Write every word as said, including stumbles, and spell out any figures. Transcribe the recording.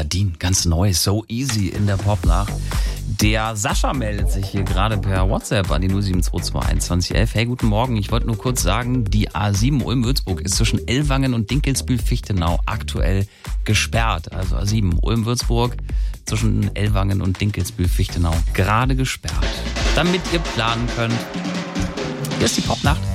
Dean, ganz neu, So Easy in der Popnacht. Der Sascha meldet sich hier gerade per WhatsApp an die null sieben zwei zwei einundzwanzig elf. Hey, guten Morgen. Ich wollte nur kurz sagen, die A sieben Ulm-Würzburg ist zwischen Ellwangen und Dinkelsbühl-Fichtenau aktuell gesperrt. Also A sieben Ulm-Würzburg zwischen Ellwangen und Dinkelsbühl-Fichtenau gerade gesperrt. Damit ihr planen könnt. Hier ist die Popnacht.